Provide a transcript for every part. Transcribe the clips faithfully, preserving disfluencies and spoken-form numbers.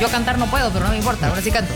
Yo cantar no puedo, pero no me importa, ahora sí canto.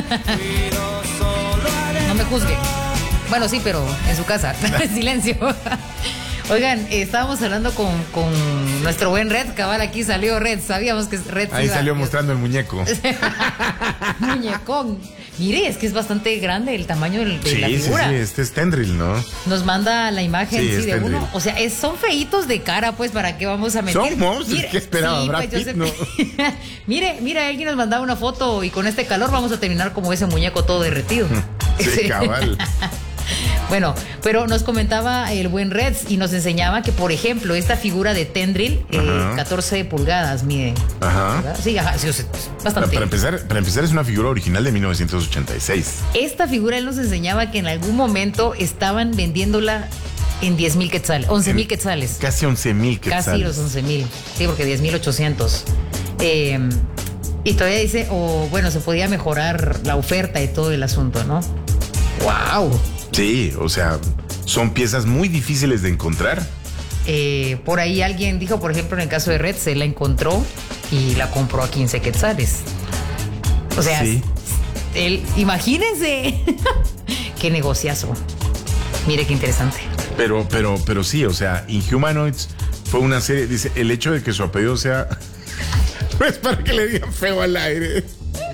No me juzguen. Bueno, sí, pero en su casa. Silencio. Oigan, eh, estábamos hablando con, con nuestro buen Red, cabal, aquí salió Red, sabíamos que Red... Ahí iba, salió que... mostrando el muñeco. Muñecón. Mire, es que es bastante grande el tamaño de, de sí, la figura. Sí, sí, este es Tendril, ¿no? Nos manda la imagen sí, sí, de Tendril. Uno. O sea, es, son feitos de cara, pues, ¿para qué vamos a mentir? Son monstruos, mire, ¿qué esperaba? sí, Brad pues, Pitt, yo sé... ¿no? mire, mira, alguien nos mandaba una foto y con este calor vamos a terminar como ese muñeco todo derretido. Sí, cabal. Bueno, pero nos comentaba el buen Reds y nos enseñaba que, por ejemplo, esta figura de Tendril, eh, catorce pulgadas mide. Ajá. ¿Verdad? Sí, ajá, sí, o sea, bastante. Para empezar, para empezar, es una figura original de mil novecientos ochenta y seis. Esta figura él nos enseñaba que en algún momento estaban vendiéndola en diez mil quetzales, once mil quetzales. Casi once mil quetzales. Casi los once mil, sí, porque diez mil ochocientos. Eh, y todavía dice, o oh, bueno, se podía mejorar la oferta y todo el asunto, ¿no? ¡Wow! Sí, o sea, son piezas muy difíciles de encontrar. Eh, por ahí alguien dijo, por ejemplo, en el caso de Red, se la encontró y la compró a quince quetzales. O sea, sí. él, imagínense qué negociazo. Mire qué interesante. Pero, pero, pero sí, o sea, Inhumanoids fue una serie, dice, el hecho de que su apellido sea, no es para que le digan feo al aire.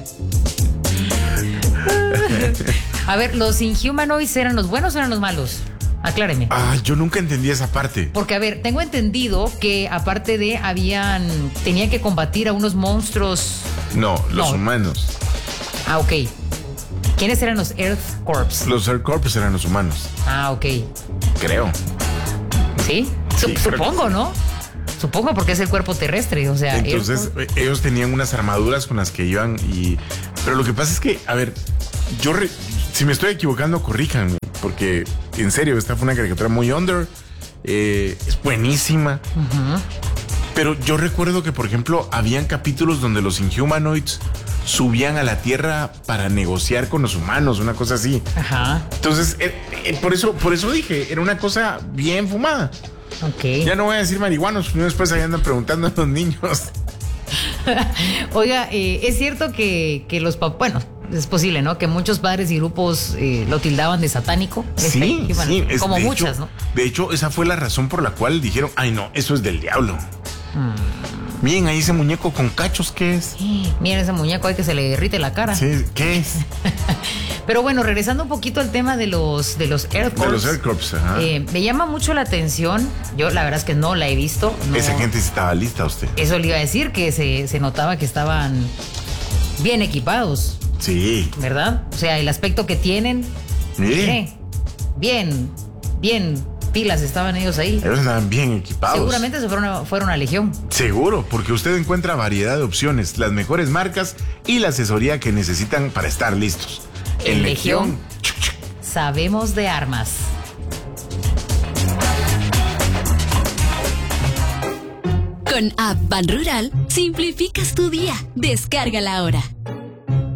A ver, ¿los Inhumanoids eran los buenos o eran los malos? Acláreme. Ah, yo nunca entendí esa parte. Porque, a ver, tengo entendido que aparte de habían, tenían que combatir a unos monstruos. No, los no. humanos. Ah, ok. ¿Quiénes eran los Earth Corps? Los Earth Corps eran los humanos. Ah, ok. Creo. ¿Sí? sí Supongo, que... ¿no? Supongo porque es el cuerpo terrestre, o sea... Entonces, Earth... ellos tenían unas armaduras con las que iban y... Pero lo que pasa es que, a ver, yo... Re... Si me estoy equivocando, corríjanme, porque en serio, esta fue una caricatura muy under, eh, es buenísima. Uh-huh. Pero yo recuerdo que, por ejemplo, habían capítulos donde los Inhumanoids subían a la Tierra para negociar con los humanos, una cosa así. Ajá. Entonces, eh, eh, por eso, por eso dije, era una cosa bien fumada. Ok. Ya no voy a decir marihuanos, después ahí andan preguntando a los niños. Oiga, eh, es cierto que, que los papás, bueno, es posible, ¿no? Que muchos padres y grupos eh, lo tildaban de satánico. Sí, este, sí. Es, como muchas, hecho, ¿no? De hecho, esa fue la razón por la cual dijeron, ay no, eso es del diablo. Hmm. Miren, ahí ese muñeco con cachos, ¿qué es? Sí, miren ese muñeco ahí que se le derrite la cara. Sí, ¿qué es? Pero bueno, regresando un poquito al tema de los de los Earth Corps. De los Earth Corps, ajá. Eh, me llama mucho la atención. Yo la verdad es que no la he visto. No. Esa gente estaba lista, usted. Eso le iba a decir, que se, se notaba que estaban bien equipados. Sí. ¿Verdad? O sea, el aspecto que tienen. ¿Eh? Bien, bien pilas estaban ellos ahí. Ellos estaban bien equipados. Seguramente se fueron a, fueron a Legión. Seguro, porque usted encuentra variedad de opciones, las mejores marcas y la asesoría que necesitan para estar listos. En, en Legión, Legión sabemos de armas. Con App Ban Rural, simplificas tu día. Descárgala ahora.